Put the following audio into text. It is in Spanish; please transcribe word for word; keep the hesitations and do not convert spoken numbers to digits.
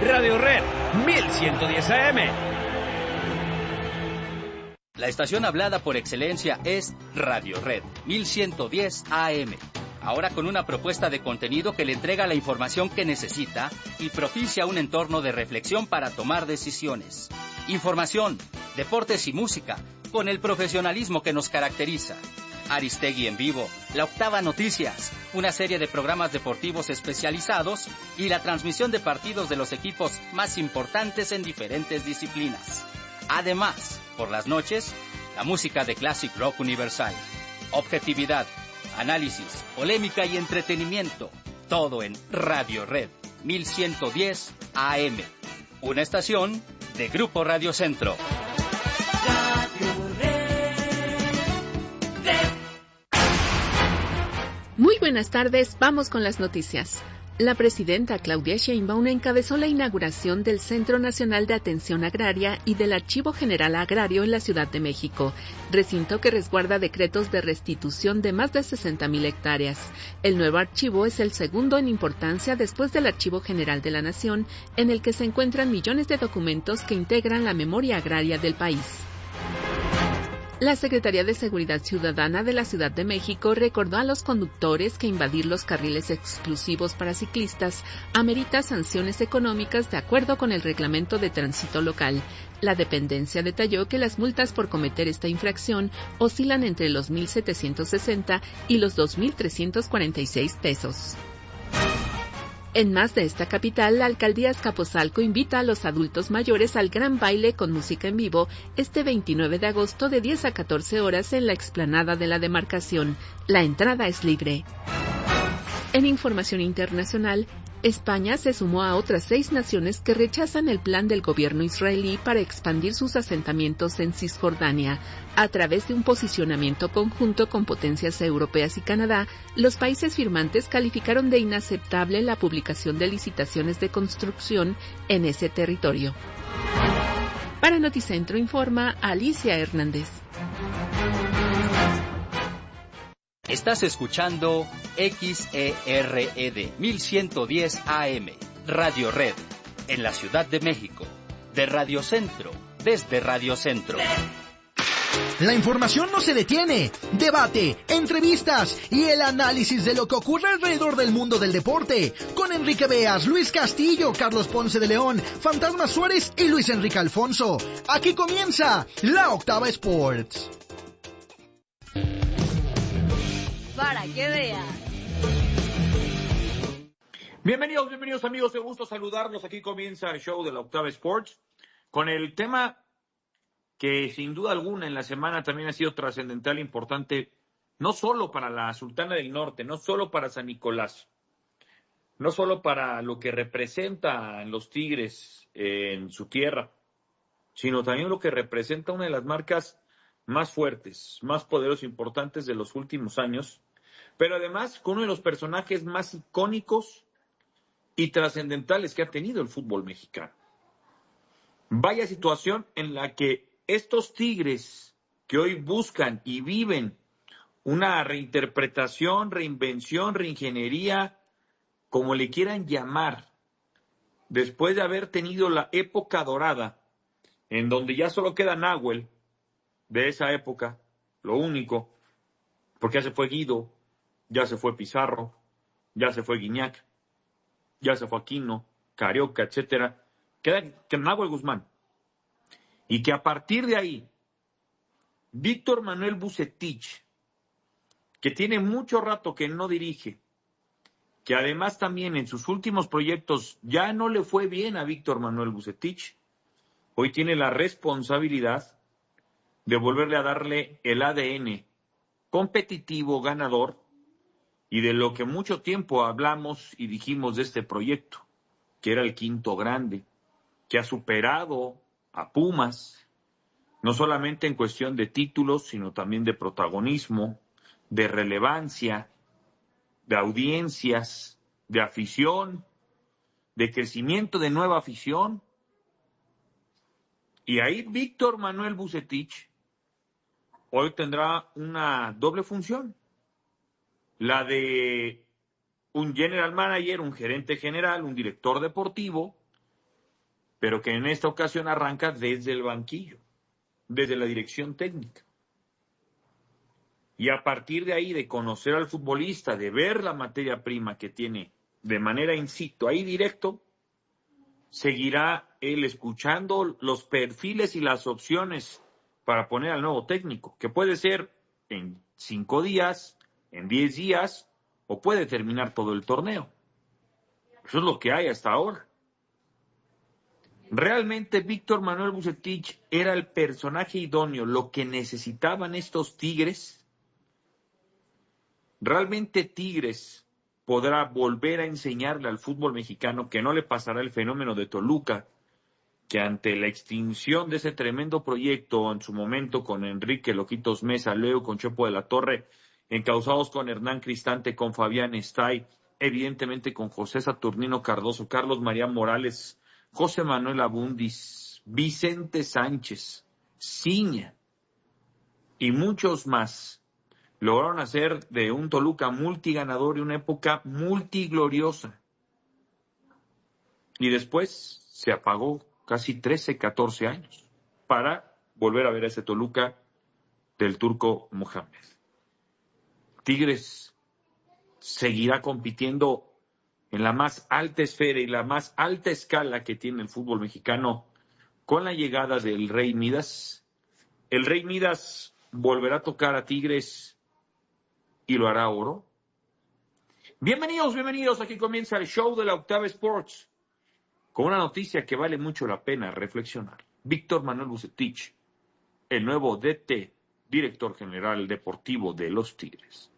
Radio Red mil ciento diez A M. La estación hablada por excelencia es Radio Red mil ciento diez A M. Ahora con una propuesta de contenido que le entrega la información que necesita y propicia un entorno de reflexión para tomar decisiones. Información, deportes y música, con el profesionalismo que nos caracteriza. Aristegui en vivo, La Octava Noticias, una serie de programas deportivos especializados y la transmisión de partidos de los equipos más importantes en diferentes disciplinas. Además, por las noches, la música de Classic Rock Universal. Objetividad, análisis, polémica y entretenimiento. Todo en Radio Red mil ciento diez A M. Una estación de Grupo Radio Centro. Muy buenas tardes, vamos con las noticias. La presidenta Claudia Sheinbaum encabezó la inauguración del Centro Nacional de Atención Agraria y del Archivo General Agrario en la Ciudad de México, recinto que resguarda decretos de restitución de más de sesenta mil hectáreas. El nuevo archivo es el segundo en importancia después del Archivo General de la Nación, en el que se encuentran millones de documentos que integran la memoria agraria del país. La Secretaría de Seguridad Ciudadana de la Ciudad de México recordó a los conductores que invadir los carriles exclusivos para ciclistas amerita sanciones económicas de acuerdo con el reglamento de tránsito local. La dependencia detalló que las multas por cometer esta infracción oscilan entre los mil setecientos sesenta y los dos mil trescientos cuarenta y seis pesos. En más de esta capital, la alcaldía Azcapotzalco invita a los adultos mayores al gran baile con música en vivo este veintinueve de agosto de diez a catorce horas en la explanada de la demarcación. La entrada es libre. En información internacional, España se sumó a otras seis naciones que rechazan el plan del gobierno israelí para expandir sus asentamientos en Cisjordania. A través de un posicionamiento conjunto con potencias europeas y Canadá, los países firmantes calificaron de inaceptable la publicación de licitaciones de construcción en ese territorio. Para Noticentro informa Alicia Hernández. Estás escuchando X E R E D mil ciento diez A M, Radio Red, en la Ciudad de México, de Radio Centro, desde Radio Centro. La información no se detiene. Debate, entrevistas y el análisis de lo que ocurre alrededor del mundo del deporte. Con Enrique Beas, Luis Castillo, Carlos Ponce de León, Fantasma Suárez y Luis Enrique Alfonso. Aquí comienza La Octava Sports. Para que veas. Bienvenidos, bienvenidos amigos, de gusto saludarlos. Aquí comienza el show de La Octava Sports con el tema que sin duda alguna en la semana también ha sido trascendental e importante, no solo para la Sultana del Norte, no solo para San Nicolás, no solo para lo que representan los Tigres en su tierra, sino también lo que representa una de las marcas más fuertes, más poderosas e importantes de los últimos años, pero además con uno de los personajes más icónicos y trascendentales que ha tenido el fútbol mexicano. Vaya situación en la que estos Tigres que hoy buscan y viven una reinterpretación, reinvención, reingeniería, como le quieran llamar, después de haber tenido la época dorada, en donde ya solo queda Nahuel de esa época, lo único, porque ya se fue Guido, ya se fue Pizarro, ya se fue Guiñac, ya se fue Aquino, Carioca, etcétera, queda Nahuel Guzmán. Y que a partir de ahí, Víctor Manuel Vucetich, que tiene mucho rato que no dirige, que además también en sus últimos proyectos ya no le fue bien a Víctor Manuel Vucetich, hoy tiene la responsabilidad de volverle a darle el A D N competitivo, ganador, y de lo que mucho tiempo hablamos y dijimos de este proyecto, que era el quinto grande, que ha superado a Pumas, no solamente en cuestión de títulos, sino también de protagonismo, de relevancia, de audiencias, de afición, de crecimiento de nueva afición. Y ahí Víctor Manuel Vucetich hoy tendrá una doble función, la de un general manager, un gerente general, un director deportivo, pero que en esta ocasión arranca desde el banquillo, desde la dirección técnica. Y a partir de ahí, de conocer al futbolista, de ver la materia prima que tiene de manera in situ, ahí directo, seguirá él escuchando los perfiles y las opciones para poner al nuevo técnico, que puede ser en cinco días, en diez días, o puede terminar todo el torneo. Eso es lo que hay hasta ahora. Realmente Víctor Manuel Vucetich era el personaje idóneo, lo que necesitaban estos Tigres. Realmente Tigres podrá volver a enseñarle al fútbol mexicano que no le pasará el fenómeno de Toluca, que ante la extinción de ese tremendo proyecto en su momento con Enrique Loquitos Mesa, Leo, con Chepo de la Torre, encausados con Hernán Cristante, con Fabián Estay, evidentemente con José Saturnino Cardoso, Carlos María Morales, José Manuel Abundis, Vicente Sánchez, Ciña y muchos más, lograron hacer de un Toluca multiganador y una época multigloriosa. Y después se apagó casi trece, catorce años para volver a ver a ese Toluca del Turco Mohamed. Tigres seguirá compitiendo en la más alta esfera y la más alta escala que tiene el fútbol mexicano con la llegada del Rey Midas. El Rey Midas volverá a tocar a Tigres y lo hará oro. Bienvenidos, bienvenidos. Aquí comienza el show de la Octava Sports con una noticia que vale mucho la pena reflexionar. Víctor Manuel Vucetich, el nuevo D T, director general deportivo de los Tigres.